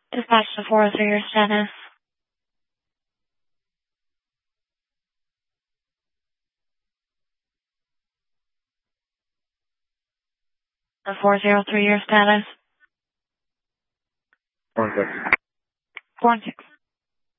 Dispatch to 403, your status. The 403, your status. 4 and 6. 4 and 6.